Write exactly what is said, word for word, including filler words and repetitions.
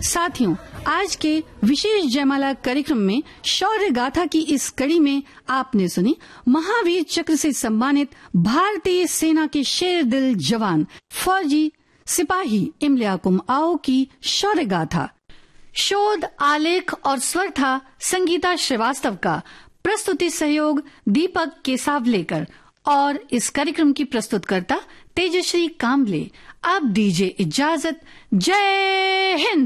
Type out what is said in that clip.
साथियों, आज के विशेष जयमाला कार्यक्रम में शौर्य गाथा की इस कड़ी में आपने सुनी महावीर चक्र से सम्मानित भारतीय सेना के शेर दिल जवान फौजी सिपाही इमलियाकुम आओ की शौर्य गाथा। शोध, आलेख और स्वर था संगीता श्रीवास्तव का। प्रस्तुति सहयोग दीपक केसावलेकर और इस कार्यक्रम की प्रस्तुतकर्ता तेजश्री काम्बले। अब दीजिए इजाजत। जय हिंद।